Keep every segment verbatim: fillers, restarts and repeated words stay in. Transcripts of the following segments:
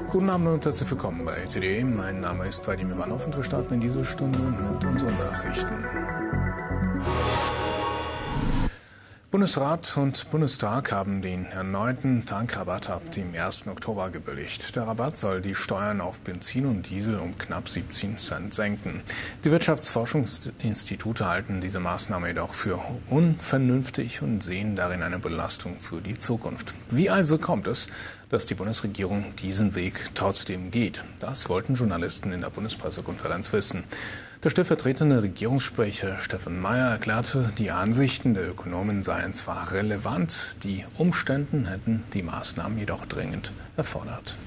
Guten Abend und herzlich willkommen bei T D E. Mein Name ist Vadim Ivanov und wir starten in dieser Stunde mit unseren Nachrichten. Bundesrat und Bundestag haben den erneuten Tankrabatt ab dem ersten Oktober gebilligt. Der Rabatt soll die Steuern auf Benzin und Diesel um knapp siebzehn Cent senken. Die Wirtschaftsforschungsinstitute halten diese Maßnahme jedoch für unvernünftig und sehen darin eine Belastung für die Zukunft. Wie also kommt es, dass die Bundesregierung diesen Weg trotzdem geht? Das wollten Journalisten in der Bundespressekonferenz wissen. Der stellvertretende Regierungssprecher Steffen Mayer erklärte, die Ansichten der Ökonomen seien zwar relevant, die Umstände hätten die Maßnahmen jedoch dringend erfordert.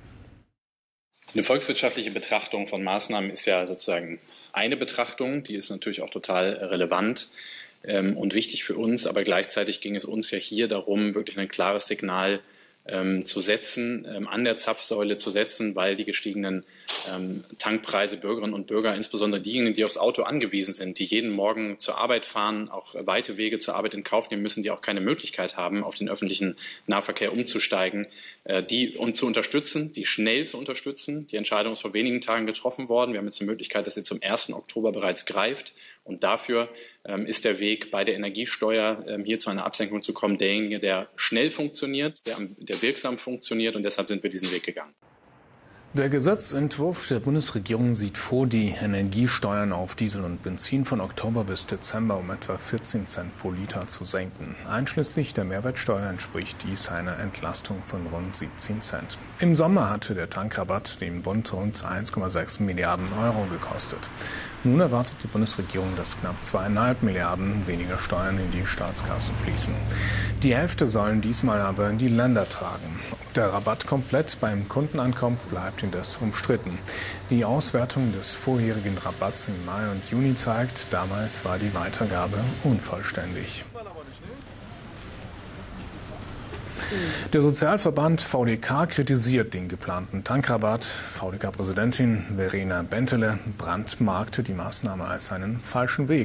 Eine volkswirtschaftliche Betrachtung von Maßnahmen ist ja sozusagen eine Betrachtung, die ist natürlich auch total relevant ähm, und wichtig für uns, aber gleichzeitig ging es uns ja hier darum, wirklich ein klares Signal ähm, zu setzen, ähm, an der Zapfsäule zu setzen, weil die gestiegenen ähm, Tankpreise Bürgerinnen und Bürger, insbesondere diejenigen, die aufs Auto angewiesen sind, die jeden Morgen zur Arbeit fahren, auch weite Wege zur Arbeit in Kauf nehmen müssen, die auch keine Möglichkeit haben, auf den öffentlichen Nahverkehr umzusteigen, äh, die um zu unterstützen, die schnell zu unterstützen. Die Entscheidung ist vor wenigen Tagen getroffen worden. Wir haben jetzt die Möglichkeit, dass sie zum ersten Oktober bereits greift. Und dafür ähm, ist der Weg bei der Energiesteuer, ähm, hier zu einer Absenkung zu kommen, derjenige, der schnell funktioniert, der, der wirksam funktioniert. Und deshalb sind wir diesen Weg gegangen. Der Gesetzentwurf der Bundesregierung sieht vor, die Energiesteuern auf Diesel und Benzin von Oktober bis Dezember um etwa vierzehn Cent pro Liter zu senken. Einschließlich der Mehrwertsteuer entspricht dies einer Entlastung von rund siebzehn Cent. Im Sommer hatte der Tankrabatt dem Bund rund eins Komma sechs Milliarden Euro gekostet. Nun erwartet die Bundesregierung, dass knapp zweieinhalb Milliarden weniger Steuern in die Staatskasse fließen. Die Hälfte sollen diesmal aber die Länder tragen. Ob der Rabatt komplett beim Kunden ankommt, bleibt indes umstritten. Die Auswertung des vorherigen Rabatts im Mai und Juni zeigt, damals war die Weitergabe unvollständig. Der Sozialverband V D K kritisiert den geplanten Tankrabatt. V D K-Präsidentin Verena Bentele brandmarkte die Maßnahme als einen falschen Weg.